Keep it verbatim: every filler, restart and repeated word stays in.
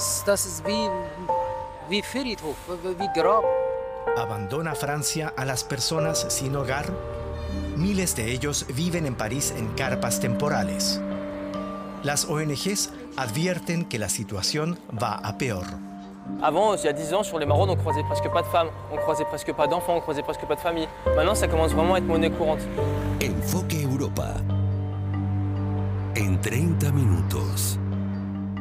Das ist wie, wie Friedhof, wie Grab. ¿Abandona Francia a las personas sin hogar? Miles de ellos viven en París en carpas temporales. Las O N Ges advierten que la situación va a peor. Avant, il y a dix ans, sur les maraudes, on croisait presque pas de femmes, on croisait presque pas d'enfants, on croisait presque pas de familles. Maintenant, ça commence vraiment à être monnaie courante. Enfoque Europa en treinta minutos.